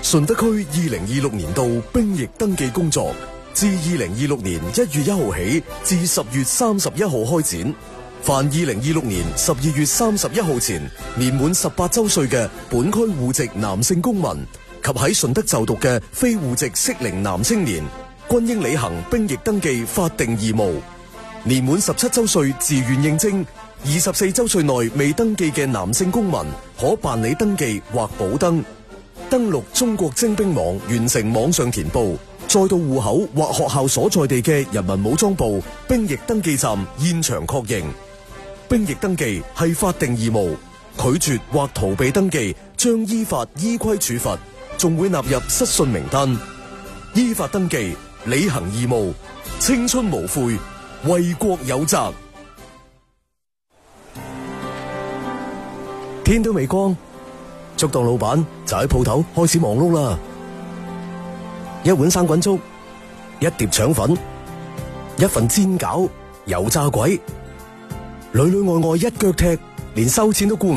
順德區2026年度兵役登記工作自2026年1月1號起至10月31號開展。凡2026年12月31號前年滿18周歲嘅本區戶籍男性公民及喺順德就讀嘅非戶籍適齡男青年，均應履行兵役登記法定義務。年滿17周歲自願應徵，24周歲內未登記嘅男性公民可辦理登記或補登。登錄中國徵兵網完成網上填報，再到戶口或學校所在地嘅人民武裝部兵役登記站現場確認。兵役登記係法定義務，拒絕或逃避登記將依法依規處罰，仲會納入失信名單。依法登記，履行義務，青春無悔，為國有責。天都未光，粥檔老闆就喺鋪頭開始忙碌啦。一碗生滾粥，一碟腸粉，一份煎餃，油炸鬼，裏裏外外一腳踢，連收錢都顧唔